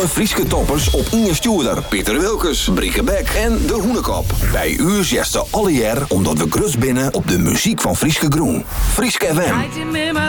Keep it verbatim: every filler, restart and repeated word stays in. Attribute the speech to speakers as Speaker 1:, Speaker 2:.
Speaker 1: Alle Frieske toppers op Inge Stuurder, Pieter Wilkes, Brieke Beck en De Hoenekop. Bij u zegt ze alle jaar omdat we grus binnen op de muziek van Frieske Groen. Frieske F M.